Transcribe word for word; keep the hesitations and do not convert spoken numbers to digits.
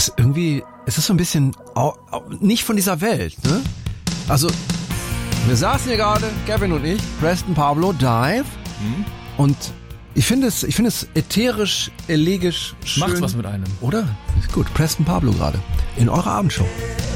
ist irgendwie, es ist so ein bisschen au, au, nicht von dieser Welt, ne? Also, wir saßen hier gerade, Gavin und ich, Preston Pablo, Dive, mhm. und ich finde es, ich finde es ätherisch, elegisch schön. Macht's was mit einem. Oder? Ist gut, Preston Pablo gerade, in eurer Abendshow.